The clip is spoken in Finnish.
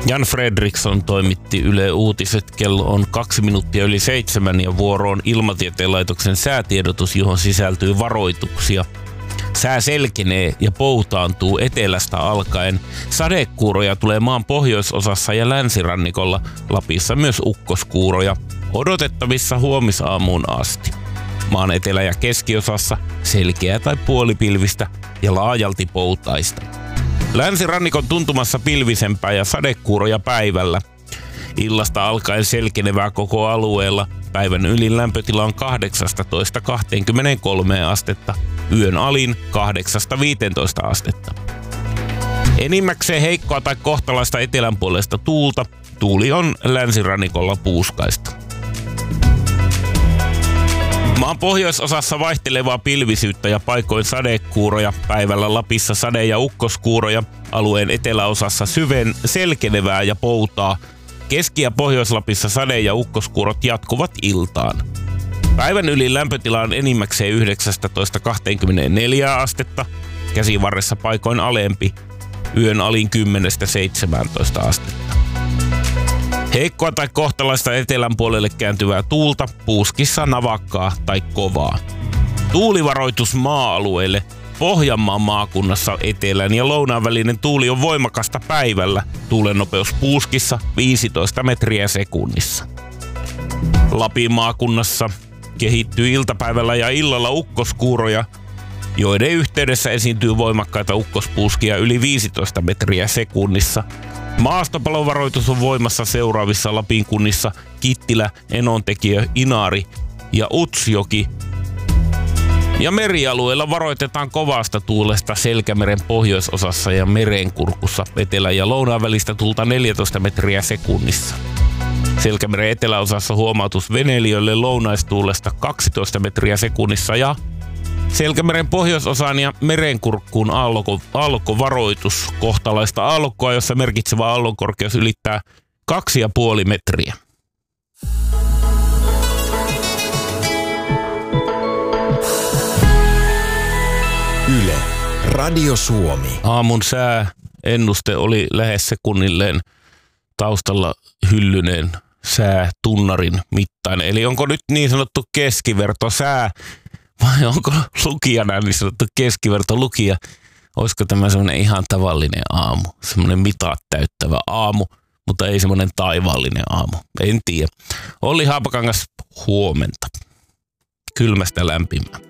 Jan Fredriksson toimitti Yle Uutiset. Kello on 2 minuuttia yli 7 ja vuoroon Ilmatieteen laitoksen säätiedotus, johon sisältyy varoituksia. Sää selkenee ja poutaantuu etelästä alkaen. Sadekuuroja tulee maan pohjoisosassa ja länsirannikolla, Lapissa myös ukkoskuuroja. Odotettavissa huomisaamuun asti. Maan etelä- ja keskiosassa selkeää tai puolipilvistä ja laajalti poutaista. Länsirannikon tuntumassa pilvisempää ja sadekuuroja päivällä. Illasta alkaen selkenevää koko alueella. Päivän ylin lämpötila on 18–23 astetta. Yön alin 8–15 astetta. Enimmäkseen heikkoa tai kohtalaista etelänpuolesta tuulta. Tuuli on länsirannikolla puuskaista. Maan pohjoisosassa vaihtelevaa pilvisyyttä ja paikoin sadekuuroja. Päivällä Lapissa sade- ja ukkoskuuroja. Alueen eteläosassa selkenevää ja poutaa. Keski- ja Pohjois-Lapissa sade- ja ukkoskuurot jatkuvat iltaan. Päivän yli lämpötila on enimmäkseen 19–24 astetta. Käsivarressa paikoin alempi. Yön alin 10–17 astetta. Heikkoa tai kohtalaista etelän puolelle kääntyvää tuulta, puuskissa navakkaa tai kovaa. Tuulivaroitus maa-alueille. Pohjanmaan maakunnassa etelän ja lounaan välinen tuuli on voimakasta päivällä. Tuulen nopeus puuskissa 15 metriä sekunnissa. Lapin maakunnassa kehittyy iltapäivällä ja illalla ukkoskuuroja, joiden yhteydessä esiintyy voimakkaita ukkospuuskia yli 15 metriä sekunnissa. Maastopalovaroitus on voimassa seuraavissa Lapin kunnissa Kittilä, Enontekiö, Inari ja Utsjoki. Ja merialueella varoitetaan kovasta tuulesta Selkämeren pohjoisosassa ja Merenkurkussa. Etelä- ja lounaan välistä tuulta 14 metriä sekunnissa. Selkämeren eteläosassa huomautus veneilijöille lounaistuulesta 12 metriä sekunnissa ja Selkämeren pohjoisosaan ja Merenkurkkuun aallokkovaroitus. Kohtalaista aallokkoa, jossa merkitsevä aallonkorkeus ylittää 2,5 metriä. Yle, Radio Suomi. Aamun sääennuste oli lähes sekunnilleen taustalla hyllyneen säätunnarin mittainen. Eli onko nyt niin sanottu keskiverto sää vai onko lukijana niin sanottu keskiverto lukija? Olisiko tämä semmoinen ihan tavallinen aamu, semmoinen mitat täyttävä aamu, mutta ei semmoinen taivaallinen aamu. En tiedä. Olli Haapakangas, huomenta. Kylmästä lämpimään.